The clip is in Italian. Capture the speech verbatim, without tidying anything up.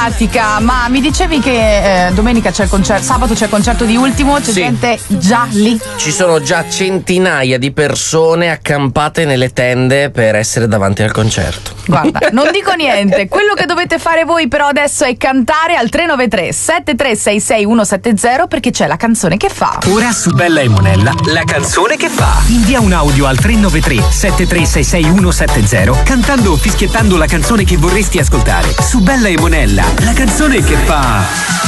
simpatica. Ma mi dicevi che eh, domenica c'è il concerto, sabato c'è il concerto di Ultimo, c'è Sì. gente già lì? Ci sono già centinaia di persone accampate nelle tende per essere davanti al concerto. Guarda, non dico niente. Quello che dovete fare voi però adesso è cantare al tre nove tre sette tre sei sei uno sette zero, perché c'è la canzone che fa. Ora su Bella e Monella, la canzone che fa. Invia un audio al tre nove tre sette tre sei sei uno sette zero cantando o fischiettando la canzone che vorresti ascoltare. Su Bella e Monella, la canzone che fa.